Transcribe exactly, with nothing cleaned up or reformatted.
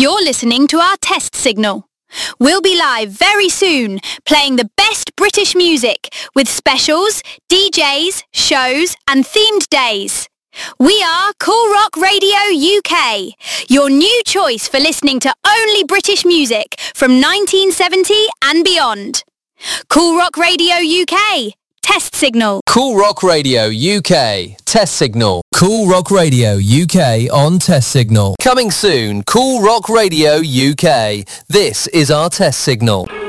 You're listening to our test signal. We'll be live very soon, playing the best British music with specials, D Js, shows and themed days. We are Cool Rock Radio U K, your new choice for listening to only British music from nineteen seventy and beyond. Cool Rock Radio U K, test signal. Cool Rock Radio U K, test signal. Cool Rock Radio U K on test signal. Coming soon, Cool Rock Radio U K. This is our test signal.